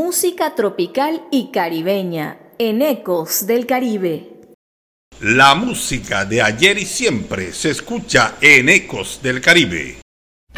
Música tropical y caribeña en Ecos del Caribe. La música de ayer y siempre se escucha en Ecos del Caribe.